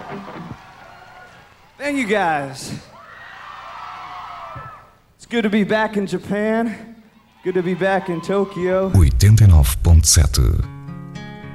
Thank you guys. It's good to be back in Japan. Good to be back in Tokyo. 89.7